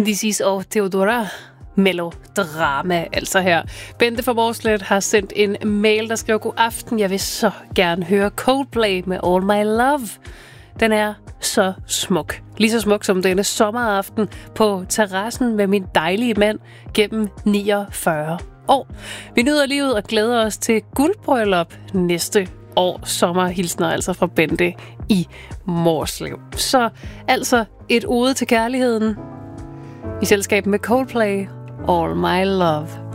This is of Theodora melodrama, altså her. Bente fra Morslet har sendt en mail, der skriver: God aften, jeg vil så gerne høre Coldplay med All My Love. Den er så smuk. Lige så smuk som denne sommeraften på terrassen med min dejlige mand gennem 49 år. Vi nyder livet og glæder os til guldbryllup næste år. Sommerhilsner altså fra Bente i Morslev. Så altså et ode til kærligheden i selskab med Coldplay, All My Love.